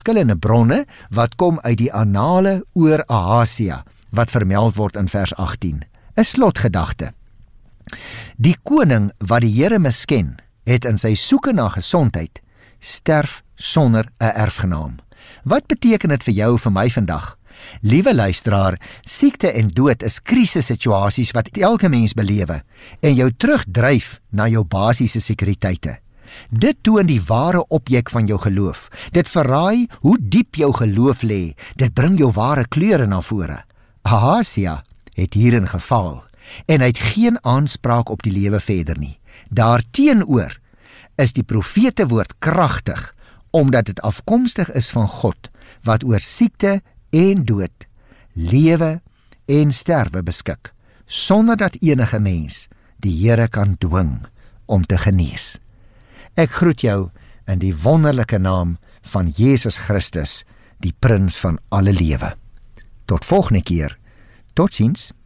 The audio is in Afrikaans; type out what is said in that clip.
verskillende bronne wat kom uit die Annale oor Ahasia, wat vermeld word in vers 18. 'n slotgedagte. Die koning wat die Here misken, het in sy soeke na gesondheid, sterf sonder 'n erfgenaam. Wat beteken dit vir jou en vir my vandag? Liewe luisteraar, siekte en dood is krisissituasies wat elke mens belewe en jou terugdryf na jou basiese sekuriteite. Dit toon die ware objek van jou geloof. Dit verraai hoe diep jou geloof lê. Dit bring jou ware kleure na vore. Ahasia het hierin gefaal en hy het geen aanspraak op die lewe verder nie. Daarteenoor is die profete woord kragtig, omdat dit afkomstig is van God, wat oor siekte en dood, lewe en sterwe beskik, sonder dat enige mens die Here kan dwing om te genees. Ek groet jou in die wonderlike naam van Jesus Christus, die Prins van alle lewe. Tot volgende keer. Totsiens.